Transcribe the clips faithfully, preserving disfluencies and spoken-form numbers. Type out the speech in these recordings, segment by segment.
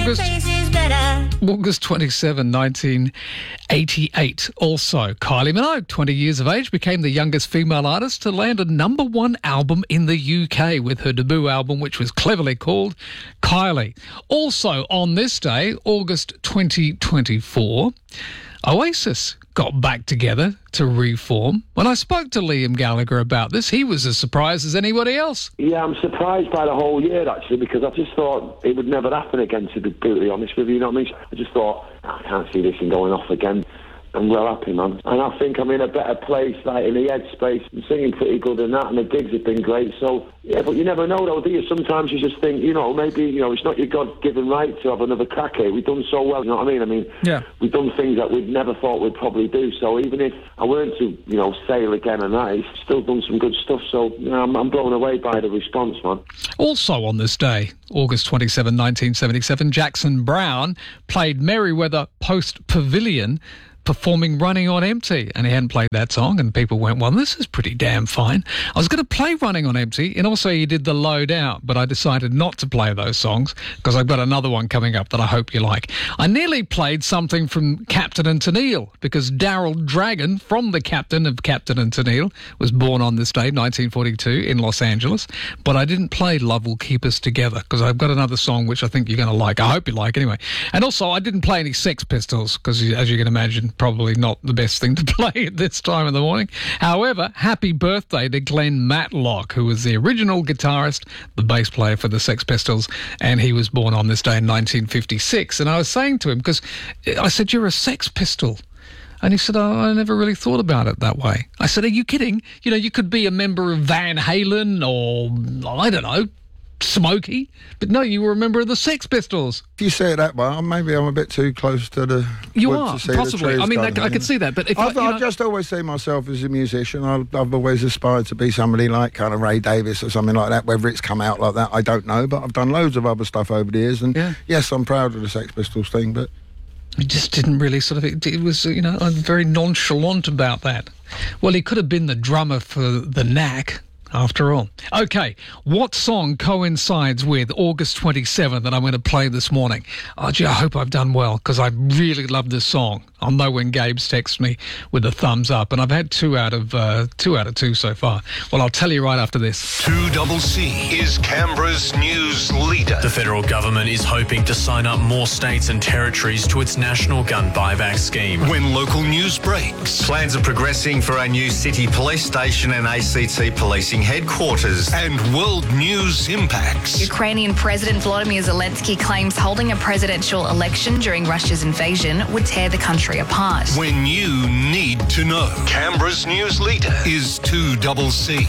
August, August twenty-seventh, nineteen eighty-eight. Also, Kylie Minogue, twenty years of age, became the youngest female artist to land a number one album in the U K with her debut album, which was cleverly called Kylie. Also on this day, August twenty twenty-four, Oasis got back together to reform. When I spoke to Liam Gallagher about this, he was as surprised as anybody else. Yeah, I'm surprised by the whole year, actually, because I just thought it would never happen again, to be brutally honest with you, you know what I mean? I just thought, I can't see this thing going off again. I'm well happy, man. And I think I'm in a better place, like in the headspace. I'm singing pretty good and that, and the gigs have been great. So, yeah, but you never know, though, do you? Sometimes you just think, you know, maybe, you know, it's not your God-given right to have another crack at it. We've done so well, you know what I mean? I mean, yeah. We've done things that we'd never thought we'd probably do. So even if I weren't to, you know, sail again and that, it's still done some good stuff. So, you know, I'm, I'm blown away by the response, man. Also on this day, August twenty-seventh, nineteen seventy-seven, Jackson Browne played Merriweather Post Pavilion, performing Running on Empty, and he hadn't played that song, and people went, well, this is pretty damn fine. I was going to play Running on Empty, and also he did The Load Out, but I decided not to play those songs because I've got another one coming up that I hope you like. I nearly played something from Captain and Tennille, because Daryl Dragon, from the captain of Captain and Tennille, was born on this day, nineteen forty-two, in Los Angeles, but I didn't play Love Will Keep Us Together because I've got another song which I think you're going to like. I hope you like anyway. And also, I didn't play any Sex Pistols because, as you can imagine, probably not the best thing to play at this time in the morning. However, happy birthday to Glenn Matlock, who was the original guitarist, the bass player for the Sex Pistols, and he was born on this day in nineteen fifty-six. And I was saying to him, because I said, you're a Sex Pistol. And he said, oh, I never really thought about it that way. I said, are you kidding? You know, you could be a member of Van Halen or, I don't know, Smokey, but no, you were a member of the Sex Pistols. If you say it that way, maybe I'm a bit too close to the... You are, possibly. I mean, that, I could see that, but if I've, I, I've just always seen myself as a musician. I've, I've always aspired to be somebody like kind of Ray Davis or something like that. Whether it's come out like that, I don't know, but I've done loads of other stuff over the years, and yeah. yes, I'm proud of the Sex Pistols thing, but... He just didn't really sort of... It, it was, you know, I'm very nonchalant about that. Well, he could have been the drummer for the Knack, after all. Okay, what song coincides with August twenty-seventh that I'm going to play this morning? Oh, gee, I hope I've done well, because I really love this song. I'll know when Gabe's texts me with a thumbs up, and I've had two out of uh, two out of two so far. Well, I'll tell you right after this. two C C is Canberra's news leader. The federal government is hoping to sign up more states and territories to its national gun buyback scheme. When local news breaks. Plans are progressing for a new city police station and A C T policing headquarters. And world news impacts. Ukrainian President Volodymyr Zelensky claims holding a presidential election during Russia's invasion would tear the country apart. When you need to know. Canberra's news leader is two C C.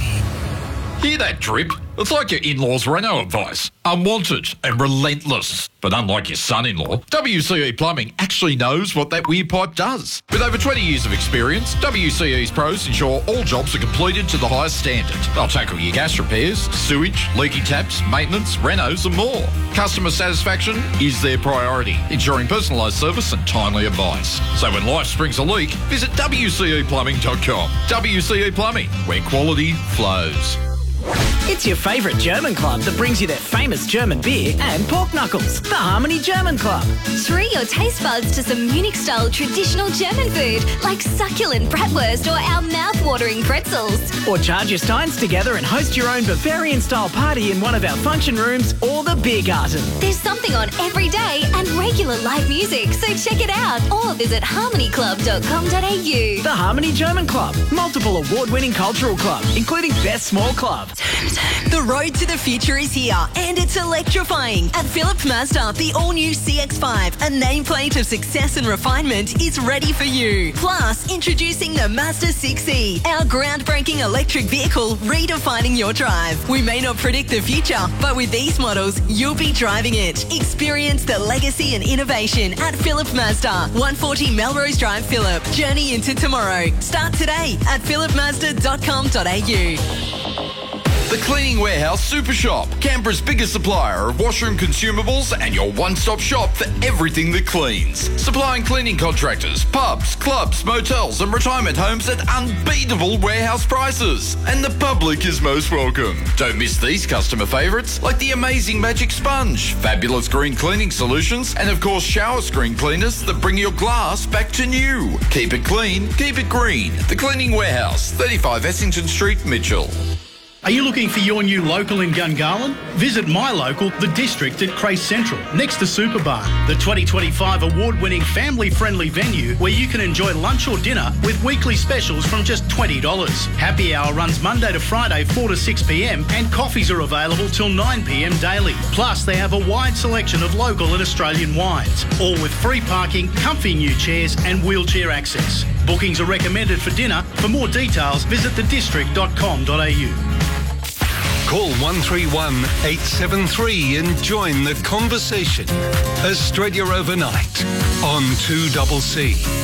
Hear that drip? It's like your in-laws' Renault advice. Unwanted and relentless. But unlike your son-in-law, W C E Plumbing actually knows what that weird pipe does. With over twenty years of experience, W C E's pros ensure all jobs are completed to the highest standard. They'll tackle your gas repairs, sewage, leaky taps, maintenance, renos and more. Customer satisfaction is their priority, ensuring personalised service and timely advice. So when life springs a leak, visit W C E plumbing dot com. W C E Plumbing, where quality flows. It's your favourite German club that brings you their famous German beer and pork knuckles, the Harmony German Club. Treat your taste buds to some Munich-style traditional German food like succulent bratwurst or our mouth-watering pretzels. Or charge your steins together and host your own Bavarian-style party in one of our function rooms or the beer garden. There's something on every day and regular live music, so check it out or visit harmony club dot com dot a u. The Harmony German Club, multiple award-winning cultural club, including Best Small Club. The road to the future is here, and it's electrifying. At Philip Mazda, the all-new C X five, a nameplate of success and refinement, is ready for you. Plus, introducing the Mazda six E, our groundbreaking electric vehicle redefining your drive. We may not predict the future, but with these models, you'll be driving it. Experience the legacy and innovation at Philip Mazda, one forty Melrose Drive, Phillip. Journey into tomorrow. Start today at philip mazda dot com dot a u. The Cleaning Warehouse Super Shop, Canberra's biggest supplier of washroom consumables and your one-stop shop for everything that cleans. Supplying cleaning contractors, pubs, clubs, motels and retirement homes at unbeatable warehouse prices. And the public is most welcome. Don't miss these customer favourites like the amazing Magic Sponge, fabulous green cleaning solutions and of course shower screen cleaners that bring your glass back to new. Keep it clean, keep it green. The Cleaning Warehouse, thirty-five Essington Street, Mitchell. Are you looking for your new local in Gungahlin? Visit my local, The District at Crace Central, next to Superbar, the twenty twenty-five award-winning family-friendly venue where you can enjoy lunch or dinner with weekly specials from just twenty dollars. Happy hour runs Monday to Friday, four to six p m, and coffees are available till nine p m daily. Plus, they have a wide selection of local and Australian wines, all with free parking, comfy new chairs and wheelchair access. Bookings are recommended for dinner. For more details, visit the district dot com dot a u. Call one three one, eight seven three and join the conversation. Australia Overnight on two C C.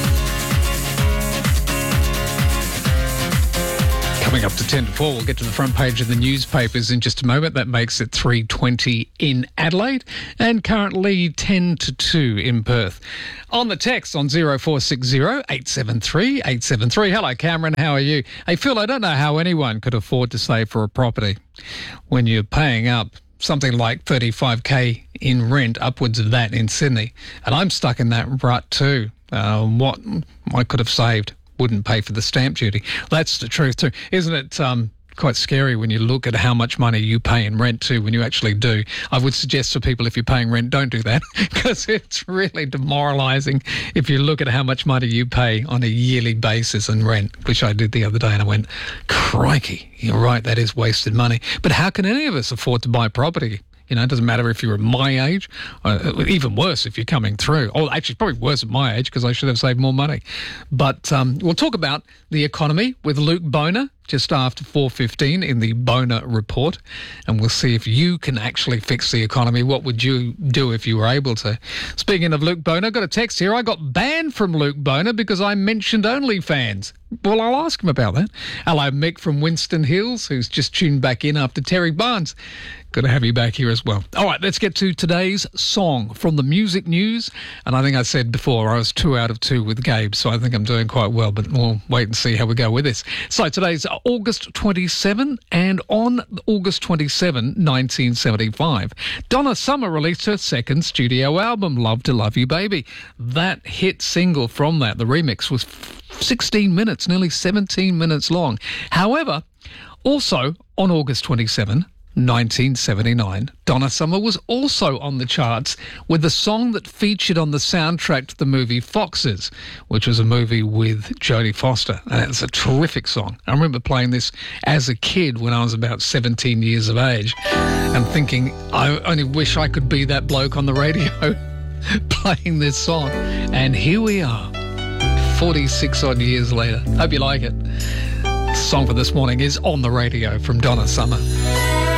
Coming up to ten to four, we'll get to the front page of the newspapers in just a moment. That makes it three twenty in Adelaide and currently ten to two in Perth. On the text on zero four six zero, eight seven three, eight seven three. Hello, Cameron. How are you? Hey, Phil, I don't know how anyone could afford to save for a property when you're paying up something like thirty-five K in rent, upwards of that in Sydney. And I'm stuck in that rut too. Uh, what I could have saved wouldn't pay for the stamp duty. That's the truth too. Isn't it um, quite scary when you look at how much money you pay in rent too when you actually do? I would suggest to people, if you're paying rent, don't do that because it's really demoralising if you look at how much money you pay on a yearly basis in rent, which I did the other day and I went, crikey, you're right, that is wasted money. But how can any of us afford to buy property? You know, it doesn't matter if you're my age, uh, even worse if you're coming through. Oh, actually, probably worse at my age because I should have saved more money. But um, we'll talk about the economy with Luke Boner just after four fifteen in the Boner Report. And we'll see if you can actually fix the economy. What would you do if you were able to? Speaking of Luke Boner, got a text here. I got banned from Luke Boner because I mentioned OnlyFans. Well, I'll ask him about that. Hello, Mick from Winston Hills, who's just tuned back in after Terry Barnes. Good to have you back here as well. All right, let's get to today's song from the music news. And I think I said before I was two out of two with Gabe, so I think I'm doing quite well, but we'll wait and see how we go with this. So today's August twenty-seventh, and on August twenty-seventh, nineteen seventy-five, Donna Summer released her second studio album, Love to Love You Baby. That hit single from that, the remix, was sixteen minutes, nearly seventeen minutes long. However, also on August twenty-seventh, nineteen seventy-nine, Donna Summer was also on the charts with the song that featured on the soundtrack to the movie Foxes, which was a movie with Jodie Foster. And it's a terrific song. I remember playing this as a kid when I was about seventeen years of age and thinking, I only wish I could be that bloke on the radio playing this song. And here we are, forty-six odd years later. Hope you like it. The song for this morning is On the Radio from Donna Summer.